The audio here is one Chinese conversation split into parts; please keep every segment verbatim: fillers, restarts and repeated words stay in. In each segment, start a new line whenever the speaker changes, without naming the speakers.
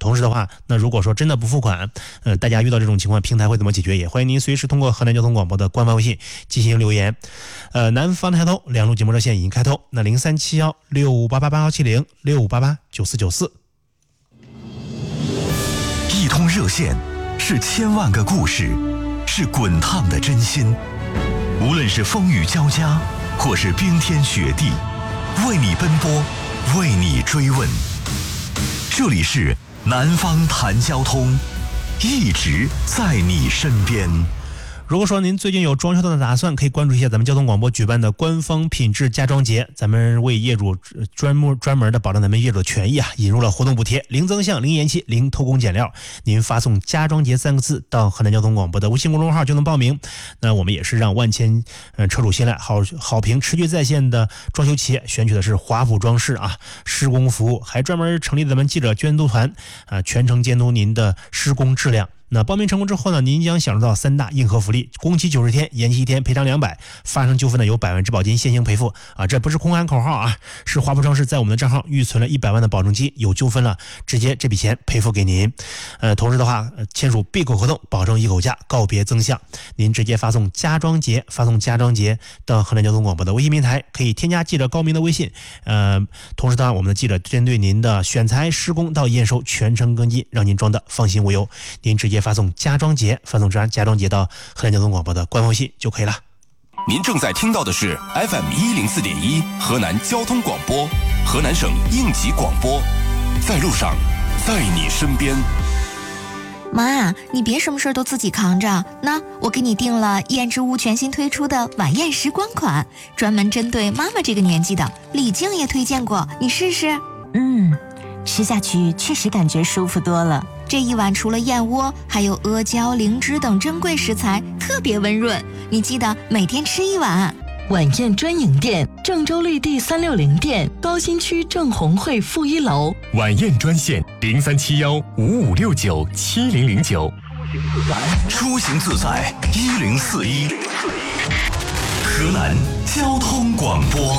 同时的话，那如果说真的不付款，呃，大家遇到这种情况，平台会怎么解决？也欢迎您随时通过河南交通广播的官方微信进行留言。呃，南方的开通两路节目热线已经开通，那零三七幺六五八八八幺七零六五八八九四九四。
一通热线是千万个故事，是滚烫的真心。无论是风雨交加，或是冰天雪地，为你奔波，为你追问。这里是南方谈交通，一直在你身边。
如果说您最近有装修的打算，可以关注一下咱们交通广播举办的官方品质家装节，咱们为业主专门专门的保障咱们业主的权益啊，引入了活动补贴，零增项、零延期、零偷工减料。您发送家装节三个字到河南交通广播的微信公众号就能报名。那我们也是让万千呃车主信赖、好好评持续在线的装修企业选取的是华普装饰啊，施工服务，还专门成立咱们记者监督团啊，全程监督您的施工质量。那报名成功之后呢，您将享受到三大硬核福利：工期九十天，延期一天赔偿两百，发生纠纷呢有百万质保金现行赔付啊！这不是空喊口号啊，是华普装饰在我们的账号预存了一百万的保证金，有纠纷了直接这笔钱赔付给您。呃，同时的话，呃、签署闭口合同，保证一口价，告别增项。您直接发送家装节，发送家装节到河南交通广播的微信平台，可以添加记者高明的微信。呃，同时的话，我们的记者针对您的选材、施工到验收全程跟进，让您装的放心无忧。您直接发送家装节，发送家装节到河南交通广播的官方微信就可以了。
您正在听到的是 F M 一零四点一河南交通广播，河南省应急广播，在路上，在你身边。
妈，你别什么事都自己扛着，那我给你订了燕之屋全新推出的晚宴时光款，专门针对妈妈这个年纪的，李静也推荐过，你试试。
嗯，吃下去确实感觉舒服多了。
这一碗除了燕窝，还有阿胶、灵芝等珍贵食材，特别温润。你记得每天吃一碗。
晚宴专营店：郑州绿地三六零店，高新区郑红会负一楼。
晚宴专线：零三七幺五五六九七零零九。
出行自在一零四一，河南交通广播。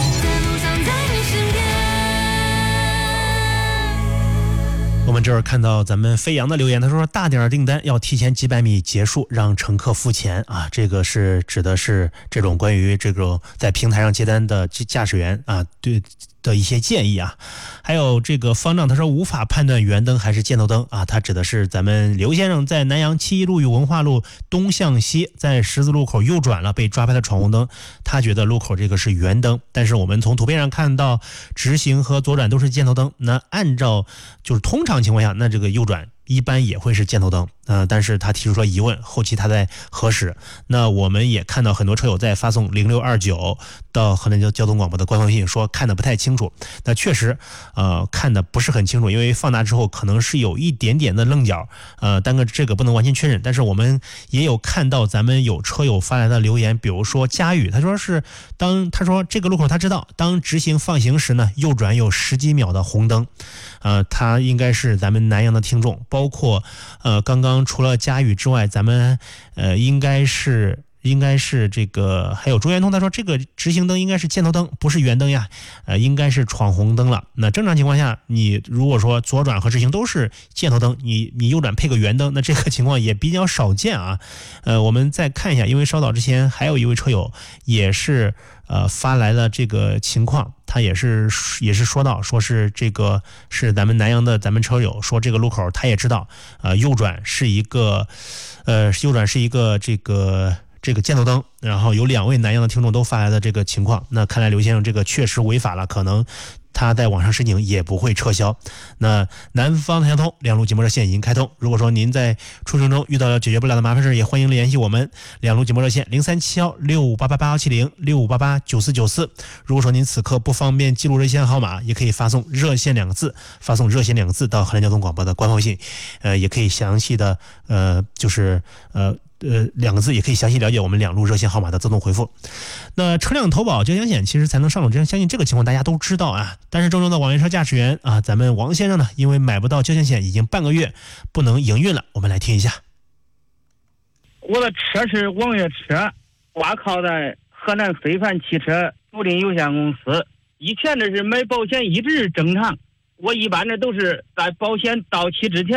我们这儿看到咱们飞扬的留言，他说大点订单要提前几百米结束，让乘客付钱啊。这个是指的是这种关于这种在平台上接单的驾驶员啊，对的一些建议啊。还有这个方丈他说无法判断圆灯还是箭头灯啊，他指的是咱们刘先生在南阳七一路与文化路东向西在十字路口右转了，被抓拍的闯红灯，他觉得路口这个是圆灯，但是我们从图片上看到直行和左转都是箭头灯，那按照就是通常情况下，那这个右转一般也会是箭头灯，呃，但是他提出说疑问，后期他在核实。那我们也看到很多车友在发送零六二九到河南交通广播的官方微信，说看得不太清楚。那确实，呃，看得不是很清楚，因为放大之后可能是有一点点的愣角，呃，但是这个不能完全确认。但是我们也有看到咱们有车友发来的留言，比如说佳宇，他说是当他说这个路口他知道，当直行放行时呢，右转有十几秒的红灯，呃，他应该是咱们南阳的听众。包括呃，刚刚除了佳宇之外，咱们呃应该是应该是这个还有朱元通，他说这个直行灯应该是箭头灯，不是圆灯呀，呃应该是闯红灯了。那正常情况下，你如果说左转和直行都是箭头灯，你你右转配个圆灯，那这个情况也比较少见啊。呃，我们再看一下，因为稍早之前还有一位车友也是呃发来了这个情况。他也是也是说到，说是这个是咱们南阳的咱们车友说这个路口他也知道，呃，右转是一个，呃，右转是一个这个这个箭头灯，然后有两位南阳的听众都发来的这个情况，那看来刘先生这个确实违法了，可能他在网上申请也不会撤销。那南方交通两路节目热线已经开通，如果说您在出行中遇到了解决不了的麻烦事，也欢迎联系我们两路节目热线零三七幺六五八八八幺七零六五八八九四九四。如果说您此刻不方便记录热线号码，也可以发送热线两个字，发送热线两个字到河南交通广播的官方微信，呃，也可以详细的呃就是呃。呃，两个字也可以详细了解我们两路热线号码的自动回复。那车辆投保交强险其实才能上路，相信这个情况大家都知道啊。但是郑州的网约车驾驶员啊，咱们王先生呢，因为买不到交强险，已经半个月不能营运了。我们来听一下。
我的车是网约车，挂靠在河南非凡汽车租赁有限公司。以前的是买保险一直正常，我一般的都是在保险到期之前